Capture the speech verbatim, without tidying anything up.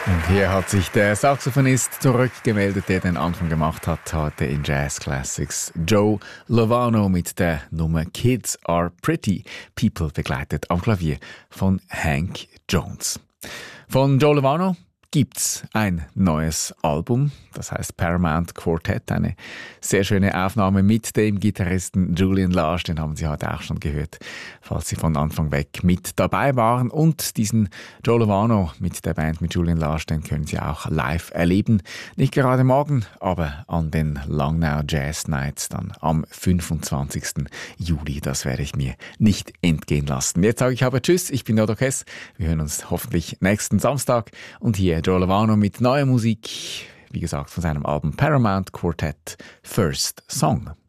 Und hier hat sich der Saxophonist zurückgemeldet, der den Anfang gemacht hat heute in Jazz Classics. Joe Lovano mit der Nummer Kids Are Pretty People, begleitet am Klavier von Hank Jones. Von Joe Lovano gibt's ein neues Album, das heißt Paramount Quartet, eine sehr schöne Aufnahme mit dem Gitarristen Julian Lage, den haben Sie heute auch schon gehört, falls Sie von Anfang weg mit dabei waren. Und diesen Joe Lovano mit der Band mit Julian Lage, den können Sie auch live erleben. Nicht gerade morgen, aber an den Langnau Jazz Nights dann am fünfundzwanzigsten Juli. Das werde ich mir nicht entgehen lassen. Jetzt sage ich aber Tschüss, ich bin Dodo Kess. Wir hören uns hoffentlich nächsten Samstag und hier Joe Lovano mit neuer Musik, wie gesagt, von seinem Album Paramount Quartet First Song.